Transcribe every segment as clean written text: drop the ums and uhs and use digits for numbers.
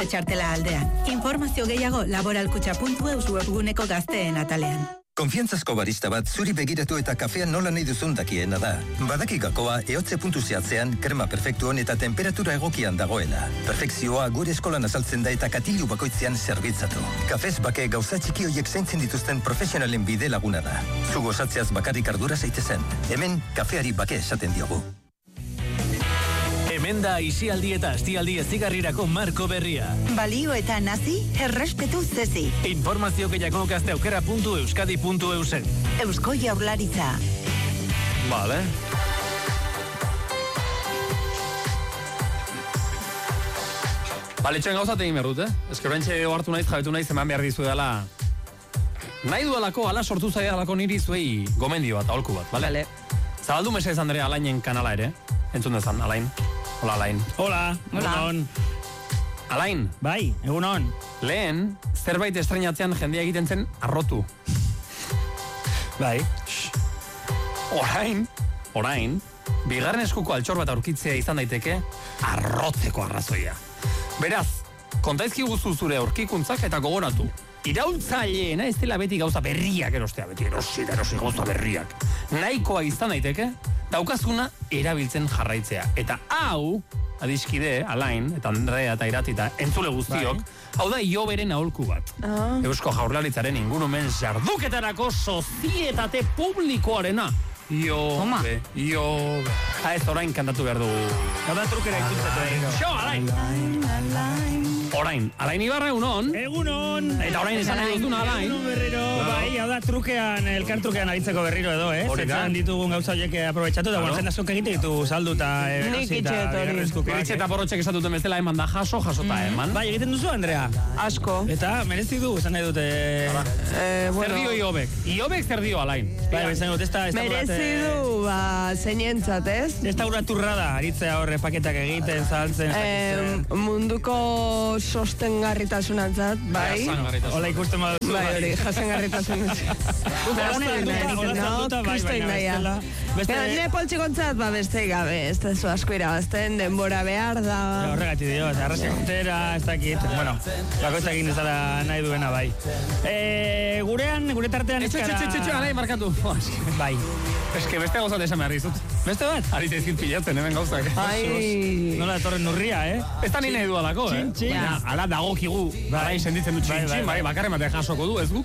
Txartela aldean. Informazio gehiago laboralkutxa.eus webguneko gazteen atalean. Konfiantzazko barista bat zuri begiratu eta kafea nola nahi duzun dakiena da. Badaki gakoa eotze puntu zehatzean, krema perfektuan eta temperatura egokian dagoela. Perfekzioa gure eskolan azaltzen da eta katilu bakoitzean zerbitzatu. Kafez bake gauza txiki hoiek zaintzen dituzten profesionalen bide laguna da. Zu gozatzeaz bakarrik ardura zaitezen. Hemen kafeari bake esaten diogu. Hemen da isialdi eta astialdi ezigarrirako marko berria. Balio eta nazi, errespetu zezi. Informazio gehiago gazteaukera.euskadi.eusen. Eusko Jaurlaritza. Vale. Txoen gauzat egin behar dut, Ez que horrentxe ohartu naiz, jabetu naiz, eman behar dizu dela... Nahi dualako, ala sortu zaialako niri zuei gomendio bat, aholku bat, bale? Zabaldu mesez, Andrea, Alainen kanala ere. Entzun dezan, Alain. Hola, Alain. Hola, egunon. Alain. Bai, egunon. Lehen, zerbait estrenatzean jendea egiten zen arrotu. Bai. Orain, bigarren eskuko altxor bat aurkitzea izan daiteke arrotzeko arrazoia. Beraz, kontaizki guzu zure aurkikuntzak eta gogoratu. Iraultzaileena ez dela beti gauza berriak erostea, beti erosi gauza berriak. Nahikoa izan daiteke, daukazuna erabiltzen jarraitzea. Eta hau, adiskide, Alain, eta Andrea eta Irati eta entzule guztiok, hau da Ioberen aholku bat. Eusko Jaurlaritzaren ingurumen jarduketarako sozietate publikoarena. Iobe. Ez orain kantatu behar dugu. Hau da trukera ikuntzatu. Xo, Alain! Orain, Alain Ibarra egunon. Egunon. Eta orain esan nahi duzuna, Alain. Egunon berriro. Bai, hau da trukean, elkartrukean aritzeko berriro edo, Zetan ditugun gauza horiek aprobetxatu, da jenda asko egite ditu saldu eta Nik itxeet hori. Iritxe eta porrotxek esatuten bezala eman da jasota eman. Bai, egiten duzu, Andrea? Asko. Eta merezi du, esan nahi dute... Zer dio Iobek? Iobek zer dio, Alain? Bai, esan dut, merezi du, zeinientzat, ez? Ez da uraturra da, aritzea horre paketak egiten, zahaltzen, munduko sostengarritasunatzat, bai? Hola ikusten baduzu. Bai, hori, jasangarritasunatzat. Kristoin daia. Ne poltsikontzat, beste gabe, ez da zu asko irabazten, denbora behar da. Horregatik dio, arrazia kontera, ez dakit. Bueno, bakoitzak egin ezala nahi duena, bai. Gure tartean eskara... Alain, markatu. Bai. Ez que beste gauzat esan behar dizut. Beste bat? Arite ezin pilatzen, hemen gauzak. Nola etorren nurria, Ez da nire edudalako, Baina, ala dagokigu, bai, senditzen du txin, bai, bakarren batean jasoko du, ez guk.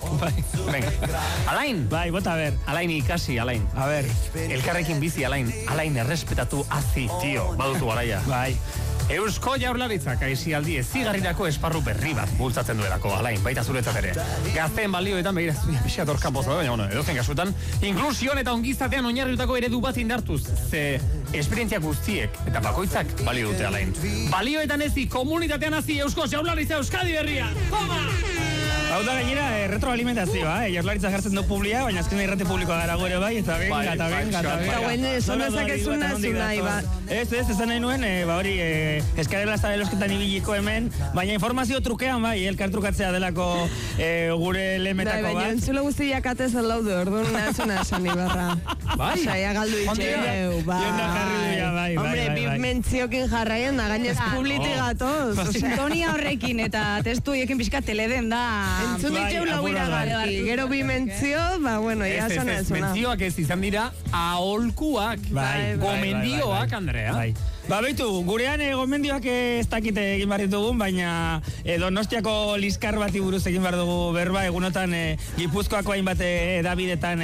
Alain! Bai, bota, a ber. Alain ikasi, Alain. A ber. Elkarrekin bizi, Alain. Alain errespetatu hazi, tio, badutu garaia. Bai. Eusko Jaurlaritzak aisialdi ezigarrirako esparru berri bat bultzatzen duelako, Alain, baita zuretzat ere. Gazteen balioetan begira pixat hor kanpozo, baina, edozen kasutan, inklusion eta ongizatean oinarritutako eredu bat indartuz, ze esperientzia guztiek eta bakoitzak balio dute, Alain. Balioetan ezi, komunitatean hazi, Eusko Jaurlaritza Euskadi berria! Toma! Hau da gainera, retroalimentazioa, Jaurlaritza jartzen du publia, baina azken irrate publikoa gara gore bai, eta venga. Eta guen, zonazak ez nahi, ba. Ez, esan nahi nuen, hori, eskarela ez da delosketan ibiliko hemen, baina informazio trukean bai, elkartrukatzea delako gure lemetako bat. Baina entzule guztiak atez alaudu, orduan nazuna esan Ibarra. Bai? Saia galdu itxeu, bai. Jenda jarri duia, bai. Hombre, bi mentziokin jarraien, da gainez publiti gatoz. Sintonia horrekin, eta testu ekin pixka teleden da. Entzun ditxeu lauira garki, gero bi mentzio, ba, bueno, ya sana ez. Mentzioak ez izan dira aholkuak, gomendioak, Andrea. Bai. Ba, beitu, gurean gomendioak ez dakite egin behar ditugun, baina Donostiako liskar bati buruz egin behar dugu berba, egunotan Gipuzkoako hainbat edabidetan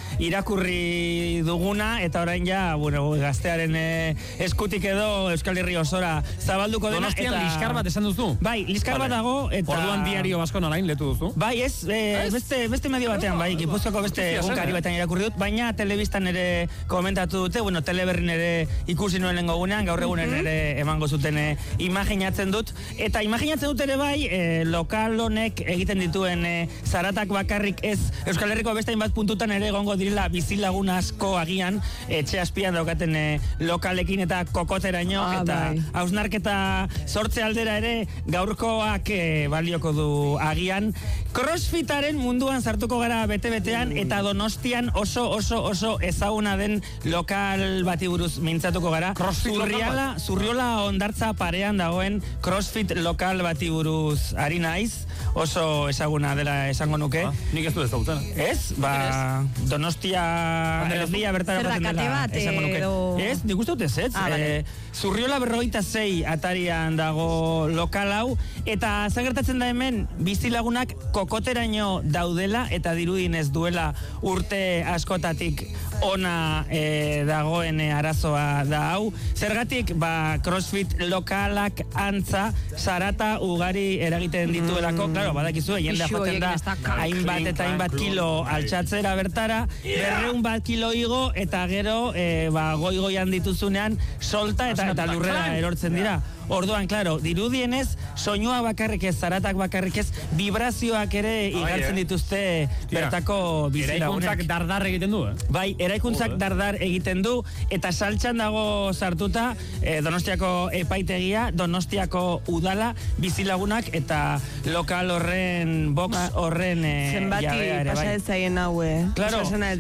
irakurri duguna, eta orain ja, bueno, gaztearen eskutik edo Euskal Herri osora zabalduko dena. Donostian liskar bat esan duzu? Bai, liskar bat dago, eta... Orduan Diario Baskon Alain letu duzu? Bai, ez, beste medio batean, bai, Gipuzkoako beste egunkari batean irakurri dut, baina telebistan ere komentatu dute, bueno, Teleberrin ere ikusi nuen lengo gunean, gaur egunen ere emango zuten imaginatzen dut. Eta imaginatzen dut ere bai, lokal honek egiten dituen zaratak bakarrik ez, Euskal Herriko beste hainbat puntutan ere egongo direla bizilagun asko agian, etxe azpian daukaten lokalekin eta kokoteraino, eta hausnarketa sortze aldera ere gaurkoak balioko du agian. Crossfitaren munduan sartuko gara bete-betean, eta Donostian oso ezaguna den lokal bati buruz mintzatuko gara. Crossfit Zurriola ondartza parean dagoen CrossFit lokal bati buruz ari naiz, oso ezaguna dela esango nuke. Nik ez du ez dauten. Ez? Donostia erdia bertara jaten dela esango nuke. Ez? Nik uste dut ez? Zurriola 46 atarian dago lokal hau, eta zagertatzen da hemen bizilagunak kokoteraino daudela, eta dirudin ez duela urte askotatik ona dagoen arazoa da hau. Zergatik, CrossFit lokalak antza zarata ugari eragiten dituelako, klaro, badakizu, jendea joaten da hainbat eta hainbat kilo altxatzera bertara, 200 kilo igo, eta gero goi-goian dituzunean solta eta lurrera erortzen dira. Orduan, klaro, dirudienez, soinua bakarrik ez, zaratak bakarrik ez, vibrazioak ere igartzen dituzte bertako bizilagunek. Eraikuntzak dardar egiten du, Bai, eraikuntzak dardar egiten du, eta saltxan dago sartuta Donostiako epaitegia, Donostiako udala, bizilagunak, eta lokal horren, box horren zenbati pasa ez zaien hau, Claro.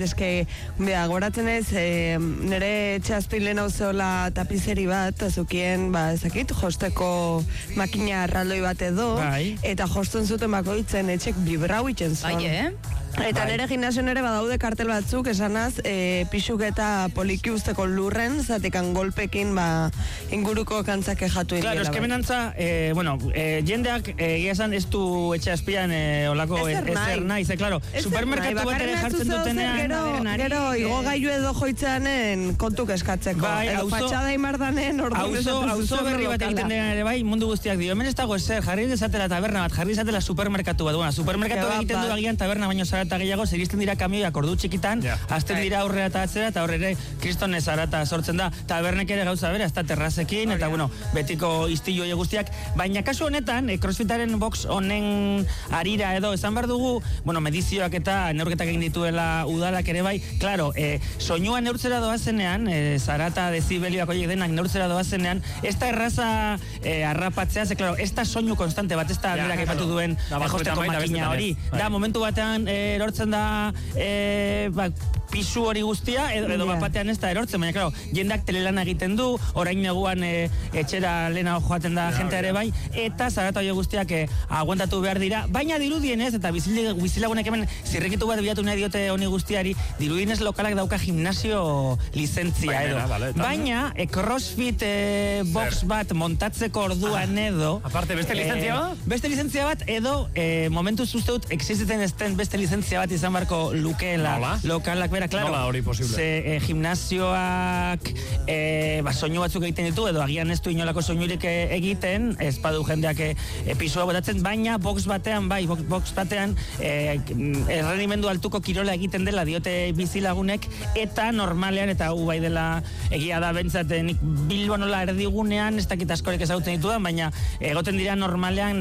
Goratzen ez, nire txazpilen hau zeola tapizeri bat, azukien, ezakit, josteko makina erraldoi bat edo, eta josten zuten bakoitzen etxek vibrau itzen zuen. Eta nire gimnasion ere badaude kartel batzuk, esanaz, pixuk eta poliki usteko lurren, zatekan golpekin inguruko kantzak ejatu Claro, eskemen antza, jendeak esan ez du etxe azpian olako ezer nahi, claro, supermerkatu bat ere jartzen dutenean. Gero, igogailu edo joitzeanen kontuk eskatzeko. Edo patxada imardanen, auzo berri bat egiten denean ere bai, mundu guztiak dio. Hemen ez dago ezer, jarri dezatela taberna bat, jarri dezatela supermerkatu bat. Supermerkatu egiten du agian taberna baino zara eta gehiago, zeristen dira kamioiak ordu txikitan, azten dira aurrera eta atzera, eta horre ere kristonez zarata sortzen da, tabernek ere gauza bera, ez da terrazekin, eta betiko istilu guztiak, baina kasu honetan, CrossFitaren box honen arira edo, esan behar dugu, medizioak eta neurketak egin dituela udalak ere bai, klaro, soinua neurtzera doazenean, zarata dezibelioak horiek denak neurtzera doazenean, ez da erraza arrapatzea, klaro, ez da soinu konstante bat, ez da berak epatu duen josteko makina hori, da momentu batean erortzen da pisu hori guztia, edo batean ez da erortzen, baina, klaro, jendak telelana egiten du, orain neguan etxera lehena joaten da jentea ere bai, eta zarata hori guztiak aguantatu behar dira, baina dirudienez, eta bizilagunek hemen zirrikitu bat bilatu nahi diote honi guztiari, dirudienez lokalak dauka gimnasio lizentzia edo. Baina, CrossFit box bat montatzeko orduan edo... Aparte, beste lizentzia bat? Beste lizentzia bat, edo momentuz uste dut, existiten ezten beste lizentzia bat izan barko lukeela lokalak bera, klaro. Nola hori posible? Ze gimnasioak soinu batzuk egiten ditu, edo agian ez du inolako soinurik egiten, ez badu jendeak pisua botatzen, baina box batean, errenimendu altuko kirola egiten dela diote bizilagunek, eta normalean, eta hau bai dela egia da bentsat, nik Bilbo nola erdigunean, ez dakit askorik ezagutzen ditudan, baina egoten dira normalean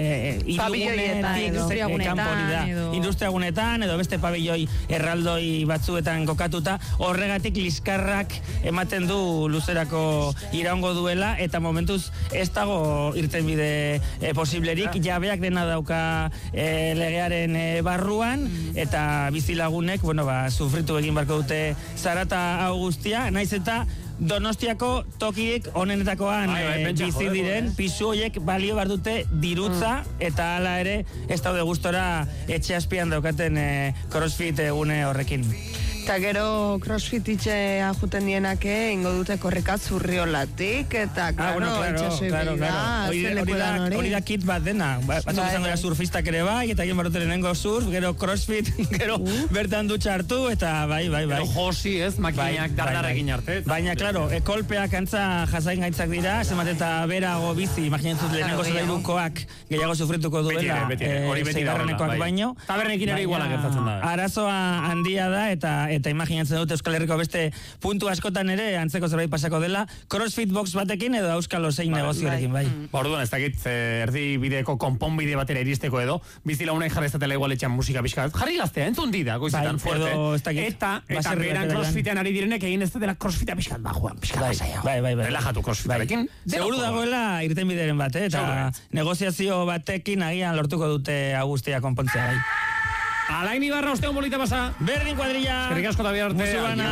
industriagunetan, edo beste pabilloi erraldoi batzuetan kokatuta, horregatik liskarrak ematen du luzerako iraungo duela, eta momentuz ez dago irtenbide posiblerik, jabeak dena dauka legearen barruan, eta bizilagunek, sufritu egin barko dute zarata hau guztia, naiz eta Donostiako tokiek onenetakoan bizi diren, pisu horiek balio behar dute dirutza, eta hala ere ez daude gustora etxe azpian daukaten CrossFit egune horrekin. Eta gero CrossFit itxea juten dienak ingo dute korrika Zurriolatik, eta claro, itxasoi hori da kit bat dena. Batzuk izango da surfistak ere bai, eta egin barrote lehenengo surf, gero CrossFit, gero bertan dutxa hartu, eta bai. Gero josi ez, makinak dardarekin arte. Baina, klaro, kolpeak antza jasain gaitzak dira, zemat eta berago bizi, imaginatzut lehenengo zelairukoak gehiago sufrituko duela, zeigarrenekoak baino. Tabernekin ere iguala gertatzen da. Arazoa handia da, eta imaginatzen dut Euskal Herriko beste puntu askotan ere antzeko zerbait pasako dela, CrossFit box batekin edo Euskal Osein negozioarekin, bai. Orduan, ez dakit, erdi bideko konponbide batera iristeko edo, bizilagunek jarri ezatela igualetxean musika pixka. Jarri gaztea, entzun dida, goizetan fuerte. Eta beran CrossFitean ari direnek egin ez dela CrossFita pixka bajoan, pixka basaia. Bai. Relajatu CrossFitarekin. Seguru dagoela irtenbideren bat, eta negoziazio batekin agian lortuko dute Agustia konpontzea, bai. Alain Ibarra, ostean bolita pasa. Berdin kuadrilla. Eskerrik asko eta bihar arte.